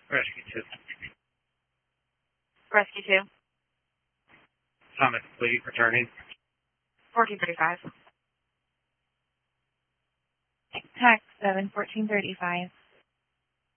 Rescue 2. Rescue 2. Summit Fleet returning. 1435. Tax 7, 1435.